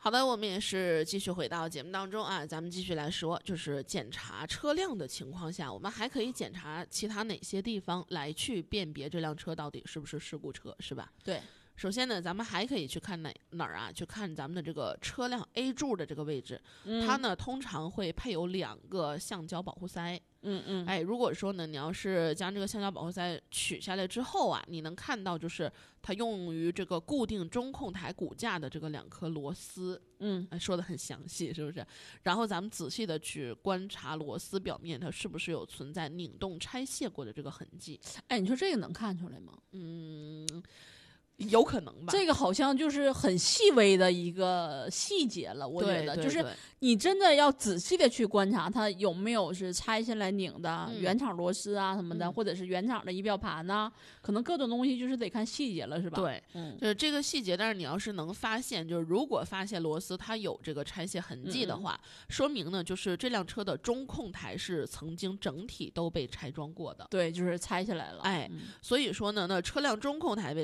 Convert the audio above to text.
好的，我们也是继续回到节目当中啊，咱们继续来说，就是检查车辆的情况下，我们还可以检查其他哪些地方来去辨别这辆车到底是不是事故车，是吧？ 对。 首先呢，咱们还可以去看哪儿啊？去看咱们的这个车辆 A 柱的这个位置，它呢通常会配有2个橡胶保护塞。哎，如果说呢，你要是将这个橡胶保护塞取下来之后啊，你能看到就是它用于这个固定中控台骨架的这个2颗螺丝。说的很详细，是不是？然后咱们仔细的去观察螺丝表面，它是不是有存在拧动拆卸过的这个痕迹？ 哎，你说这个能看出来吗？ 有可能吧， 这个好像就是很细微的一个细节了，我觉得就是你真的要仔细的去观察它有没有是拆下来拧的原厂螺丝啊什么的，或者是原厂的仪表盘呐，可能各种东西就是得看细节了，是吧？ 对，就是这个细节。但是你要是能发现，就是如果发现螺丝它有这个拆卸痕迹的话，说明呢就是这辆车的中控台是曾经整体都被拆装过的。 对，就是拆下来了。 哎，所以说呢，那车辆中控台被